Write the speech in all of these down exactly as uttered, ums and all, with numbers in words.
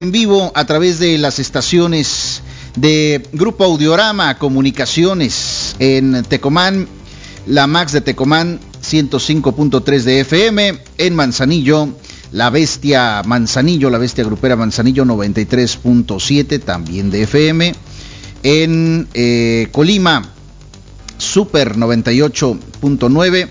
en vivo a través de las estaciones de Grupo Audiorama Comunicaciones en Tecomán, la Max de Tecomán ciento cinco punto tres de F M, en Manzanillo, la Bestia Manzanillo, la Bestia Grupera Manzanillo noventa y tres punto siete también de F M, en eh, Colima, Super noventa y ocho punto nueve,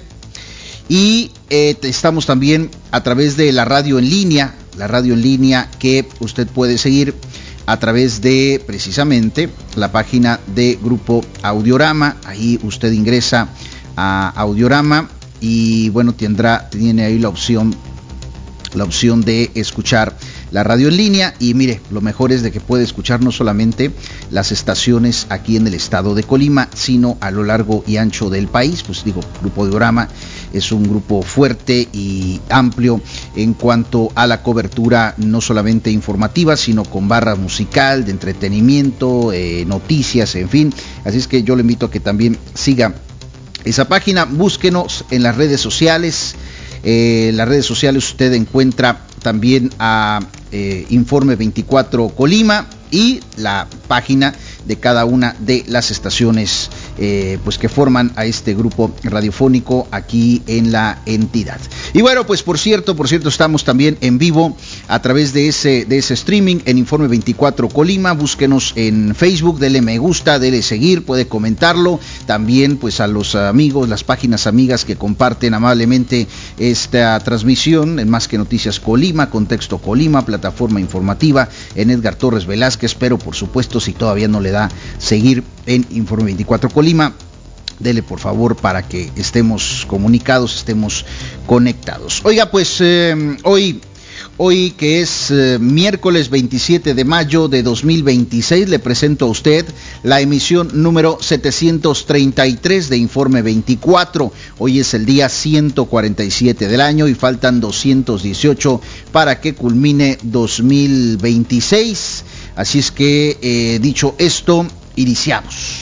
y eh, estamos también a través de la radio en línea, la radio en línea que usted puede seguir a través de precisamente la página de Grupo Audiorama. Ahí usted ingresa a Audiorama y bueno, tendrá, tiene ahí la opción, la opción de escuchar la radio en línea. Y mire, lo mejor es de que puede escuchar no solamente las estaciones aquí en el estado de Colima, sino a lo largo y ancho del país. Pues digo, Grupo Audiorama es un grupo fuerte y amplio en cuanto a la cobertura, no solamente informativa, sino con barra musical, de entretenimiento, eh, noticias, en fin. Así es que yo le invito a que también siga esa página. Búsquenos en las redes sociales. Eh, en las redes sociales usted encuentra también a eh, Informe veinticuatro Colima y la página de cada una de las estaciones eh, pues que forman a este grupo radiofónico aquí en la entidad. Y bueno, pues por cierto, por cierto, estamos también en vivo a través de ese, de ese streaming en Informe veinticuatro Colima. Búsquenos en Facebook, dele me gusta, dele seguir, puede comentarlo. También pues a los amigos, las páginas amigas que comparten amablemente esta transmisión en Más que Noticias Colima, Contexto Colima, Plataforma Informativa, en Edgar Torres Velázquez, pero por supuesto, si todavía no le da seguir en Informe veinticuatro Colima, dele por favor para que estemos comunicados, estemos conectados. Oiga, pues eh, hoy, hoy que es eh, miércoles veintisiete de mayo de dos mil veintiséis, le presento a usted la emisión número setecientos treinta y tres de Informe veinticuatro. Hoy es el día ciento cuarenta y siete del año y faltan doscientos dieciocho para que culmine dos mil veintiséis. Así es que, eh, dicho esto, iniciamos.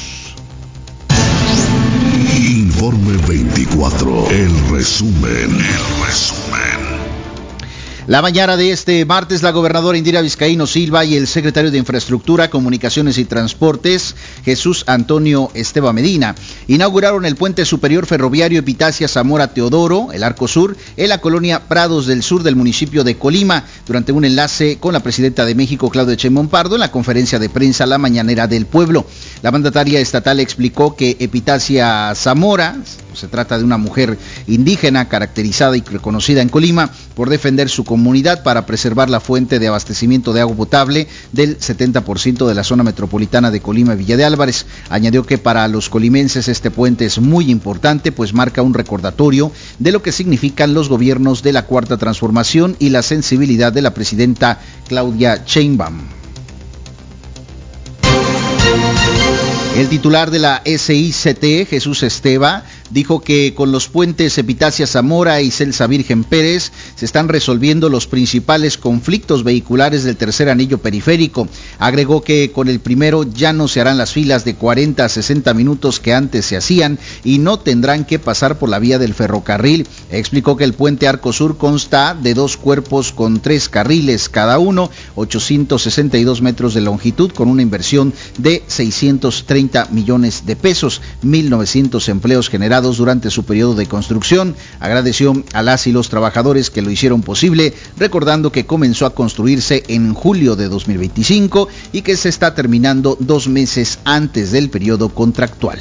Informe veinticuatro, el resumen, el resumen. La mañana de este martes, la gobernadora Indira Vizcaíno Silva y el secretario de Infraestructura, Comunicaciones y Transportes, Jesús Antonio Esteva Medina, inauguraron el puente superior ferroviario Epitacia Zamora Teodoro, el Arco Sur, en la colonia Prados del Sur del municipio de Colima, durante un enlace con la presidenta de México, Claudia Sheinbaum Pardo, en la conferencia de prensa La Mañanera del Pueblo. La mandataria estatal explicó que Epitacia Zamora, se trata de una mujer indígena caracterizada y reconocida en Colima por defender su comunidad para preservar la fuente de abastecimiento de agua potable del setenta por ciento de la zona metropolitana de Colima y Villa de Álvarez. Añadió que para los colimenses este puente es muy importante, pues marca un recordatorio de lo que significan los gobiernos de la Cuarta Transformación y la sensibilidad de la presidenta Claudia Sheinbaum. El titular de la S I C T, Jesús Esteva, dijo que con los puentes Epitacia Zamora y Celsa Virgen Pérez se están resolviendo los principales conflictos vehiculares del tercer anillo periférico. Agregó que con el primero ya no se harán las filas de cuarenta a sesenta minutos que antes se hacían y no tendrán que pasar por la vía del ferrocarril. Explicó que el puente Arco Sur consta de dos cuerpos con tres carriles cada uno, ochocientos sesenta y dos metros de longitud, con una inversión de seiscientos treinta millones de pesos, mil novecientos empleos generados durante su periodo de construcción. Agradeció a las y los trabajadores que lo hicieron posible, recordando que comenzó a construirse en julio de dos mil veinticinco y que se está terminando dos meses antes del periodo contractual.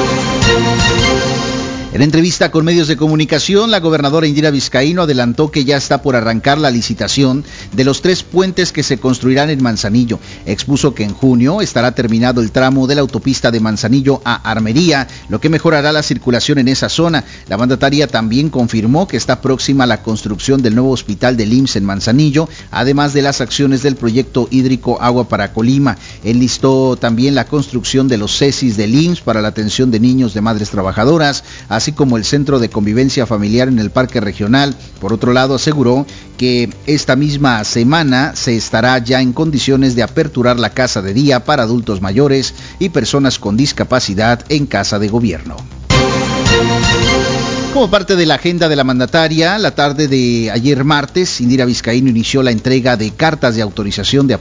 En entrevista con medios de comunicación, la gobernadora Indira Vizcaíno adelantó que ya está por arrancar la licitación de los tres puentes que se construirán en Manzanillo. Expuso que en junio estará terminado el tramo de la autopista de Manzanillo a Armería, lo que mejorará la circulación en esa zona. La mandataria también confirmó que está próxima la construcción del nuevo hospital del I M S S en Manzanillo, además de las acciones del proyecto hídrico Agua para Colima. Enlistó también la construcción de los C E S I S del I M S S para la atención de niños de madres trabajadoras, así como el Centro de Convivencia Familiar en el Parque Regional. Por otro lado, aseguró que esta misma semana se estará ya en condiciones de aperturar la casa de día para adultos mayores y personas con discapacidad en casa de gobierno. Como parte de la agenda de la mandataria, la tarde de ayer martes, Indira Vizcaíno inició la entrega de cartas de autorización de